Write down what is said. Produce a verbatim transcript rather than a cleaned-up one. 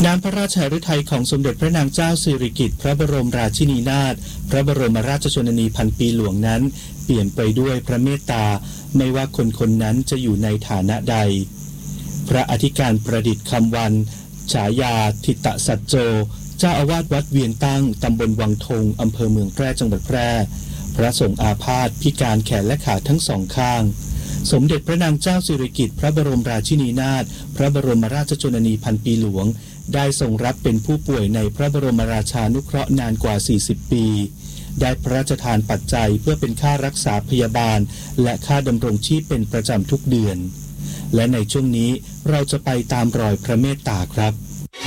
น้ำพระราชฤทัยของสมเด็จพระนางเจ้าสิริกิติ์พระบรมราชินีนาถพระบรมราชชนนีพันปีหลวงนั้นเปลี่ยนไปด้วยพระเมตตาไม่ว่าคนคนนั้นจะอยู่ในฐานะใดพระอธิการประดิษฐ์คำวันฉายาทิตสัจโจเจ้าอาวาสวัดเวียงตั้งตำบลวังทงอำเภอเมืองแพร่จังหวัดแพร่พระสงฆ์อาพาธพิการแขนและขาทั้งสองข้างสมเด็จพระนางเจ้าสิริกิติ์พระบรมราชินีนาถพระบรมราชชนนีพันปีหลวงได้ทรงรับเป็นผู้ป่วยในพระบรมราชานุเคราะห์นานกว่าสี่สิบปีได้พระราชทานปัจจัยเพื่อเป็นค่ารักษาพยาบาลและค่าดำรงชีพเป็นประจำทุกเดือนและในช่วงนี้เราจะไปตามรอยพระเมตตาครับ